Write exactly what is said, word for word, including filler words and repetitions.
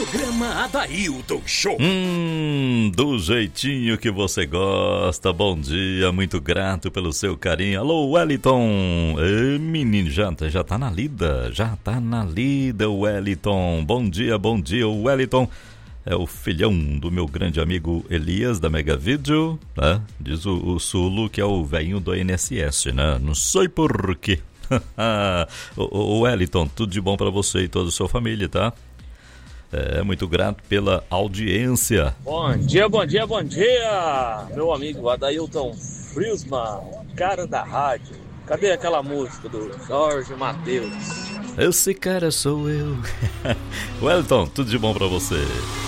Programa Adailton Show. Hum, do jeitinho que você gosta. Bom dia, muito grato pelo seu carinho. Alô, Wellington. Ei, menino, já, já tá na lida, já tá na lida, Wellington. Bom dia, bom dia, Wellington. É o filhão do meu grande amigo Elias, da Mega Video, né? Diz o, o Sulo que é o velhinho do I N S S, né? Não sei porquê. O Wellington, tudo de bom pra você e toda a sua família, tá? É, muito grato pela audiência. Bom dia, bom dia, bom dia, meu amigo Adailton Friesman, cara da rádio. Cadê aquela música do Jorge Mateus? Esse cara sou eu. Wellington, tudo de bom pra você.